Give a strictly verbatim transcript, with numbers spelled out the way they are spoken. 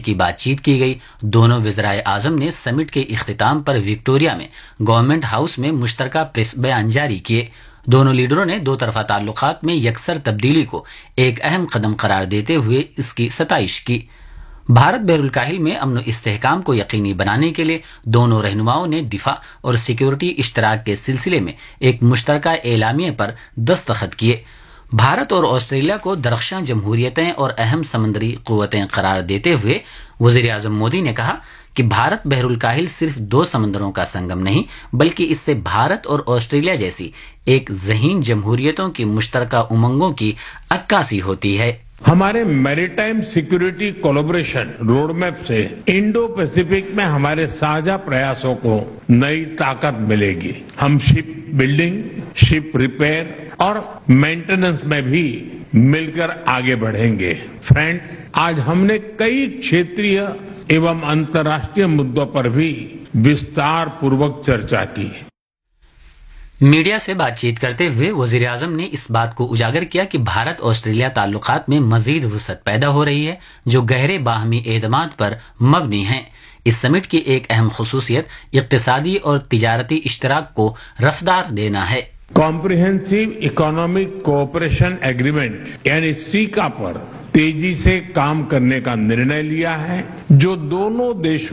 की बातचीत की गई। दोनों वज़राए आज़म ने समिट के इख्तिताम पर विक्टोरिया में गवर्नमेंट हाउस में मुश्तरका प्रेस बयान जारी किए। दोनों लीडरों ने दो तरफा ताल्लुकात में यकसर तब्दीली को एक अहम कदम करार देते हुए इसकी सताइश की। भारत बहरुल-काहिल में अमन इस्तेहकाम को यकीनी बनाने के लिए दोनों रहनुमाओं ने दिफा और सिक्योरिटी इश्तराक के सिलसिले में एक मुश्तरका एलामिया पर दस्तखत किए। भारत और ऑस्ट्रेलिया को दरख्शां जमहूरियतें और अहम समंदरी क़ुव्वतें करार देते हुए वज़ीर आज़म मोदी ने कहा कि भारत बहरुल-काहिल सिर्फ दो समंदरों का संगम नहीं, बल्कि इससे भारत और ऑस्ट्रेलिया जैसी एक ज़हीन जमहूरियतों की मुश्तरका उमंगों की अक्कासी होती है। हमारे मैरीटाइम सिक्योरिटी कोलैबोरेशन रोडमैप से इंडो पैसिफिक में हमारे साझा प्रयासों को नई ताकत मिलेगी। हम शिप बिल्डिंग, शिप रिपेयर और मेंटेनेंस में भी मिलकर आगे बढ़ेंगे। फ्रेंड्स, आज हमने कई क्षेत्रीय एवं अंतर्राष्ट्रीय मुद्दों पर भी विस्तार पूर्वक चर्चा की। मीडिया से बातचीत करते हुए वज़ीर आज़म ने इस बात को उजागर किया कि भारत ऑस्ट्रेलिया ताल्लुकात में मजीद वसअत पैदा हो रही है, जो गहरे बाहमी एतमाद पर मबनी है। इस समिट की एक अहम खुसूसियत इक्तिसादी और तिजारती इश्तराक को रफ्तार देना है। कॉम्प्रिहेंसिव इकोनॉमिक कोऑपरेशन एग्रीमेंट यानी सीका पर तेजी से काम करने का निर्णय लिया है, जो दोनों देशों